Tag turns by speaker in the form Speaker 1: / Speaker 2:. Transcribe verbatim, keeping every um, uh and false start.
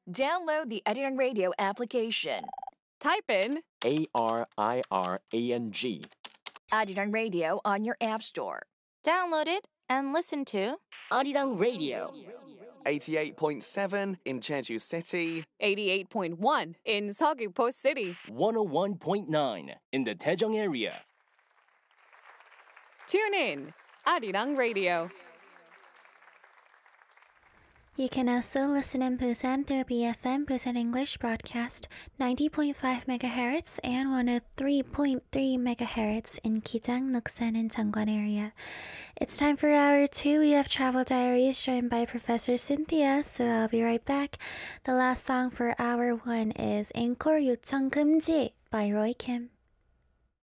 Speaker 1: Download the Arirang Radio application.
Speaker 2: Type in
Speaker 3: A R I R A N G.
Speaker 1: Arirang Radio on your app store.
Speaker 4: Download it and listen to
Speaker 5: Arirang Radio.
Speaker 6: eighty-eight point seven in Jeju City.
Speaker 2: eighty-eight point one in Seogwipo City.
Speaker 5: one oh one point nine in the Daejeong area.
Speaker 2: Tune in, Arirang Radio.
Speaker 7: You can also listen in Busan through B F M Busan English Broadcast ninety point five megahertz and one oh three point three megahertz in Kijang, Noksan, and Changwon area. It's time for hour two. We have Travel Diaries joined by Professor Cynthia, so I'll be right back. The last song for hour one is Encore 요청 금지 by Roy Kim.